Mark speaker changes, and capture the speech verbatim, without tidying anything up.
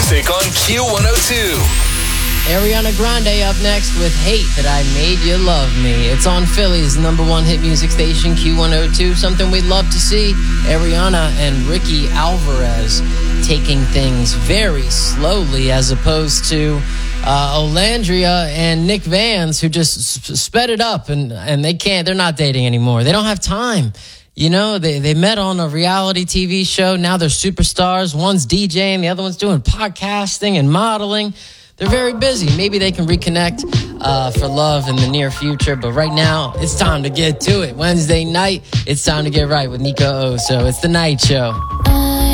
Speaker 1: music on Q one oh two.
Speaker 2: Ariana Grande up next with Hate That I Made You Love Me. It's on Philly's number one hit music station, Q one oh two. Something we'd love to see. Ariana and Ricky Alvarez taking things very slowly as opposed to uh, Olandria and Nick Vans, who just sp- sped it up, and, and they can't, they're not dating anymore. They don't have time. You know, they, they met on a reality T V show. Now they're superstars. One's DJing, the other one's doing podcasting and modeling. They're very busy. Maybe they can reconnect uh, for love in the near future. But right now, it's time to get to it. Wednesday night, it's time to get right with Nico O. So it's The Night Show.